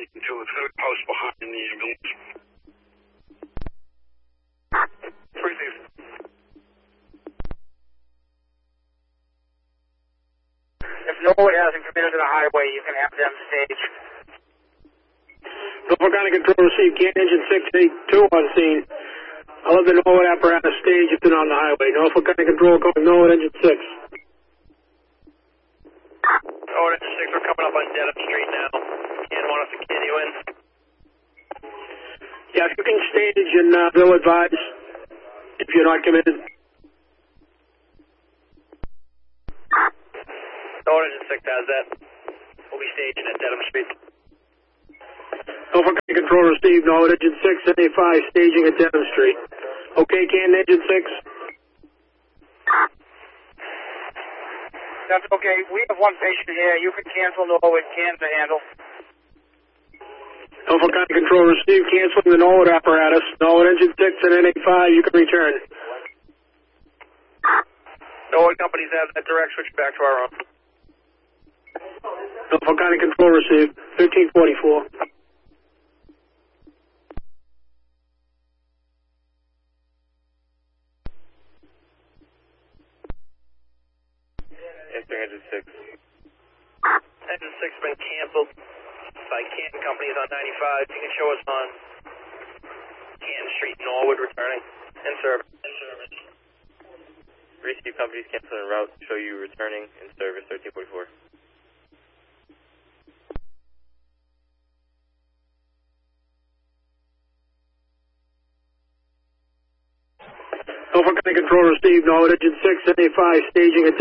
to the third house behind the ambulance. Received. If Norwood hasn't committed to the highway, you can have them stage. Norfolk County Control received can engine 682 on scene. I'll have the Norwood apparatus stage if they're on the highway. Norfolk County Control calling Norwood engine 6. Norwood engine 6, we're coming up on Dedham Street now. Can want us to continue in? Yeah, if you can stage and they'll advise if you're not committed. Norwood engine 6 has that. We'll be staging at Dedham Street. Norfolk County Control received Norwood engine 6 and A5 staging at Dedham Street. Okay, can engine 6? That's okay. We have one patient here. You can cancel Norwood. Can to handle. Norfolk County Control received canceling the Norwood apparatus. Norwood engine 6 and NA5, you can return. Norwood companies have that direct switch back to our own. Norfolk County Control received 1344. Engine 6. Engine 6 been canceled by Canton Companies on 95. You can show us on Canton Street, Norwood, returning in service. Receive companies canceling route. Show you returning in service 1344. Norfolk County Control received Norwood engine 6 and A5 staging at